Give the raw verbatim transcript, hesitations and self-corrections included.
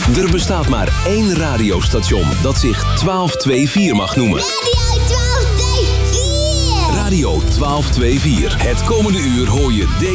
Er bestaat maar één radiostation dat zich twaalf tweeënveertig mag noemen. Radio twaalf tweeënveertig! Radio twaalf tweeënveertig. Het komende uur hoor je